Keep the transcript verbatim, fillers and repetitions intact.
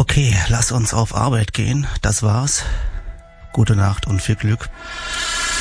Okay, lass uns auf Arbeit gehen. Das war's. Gute Nacht und viel Glück.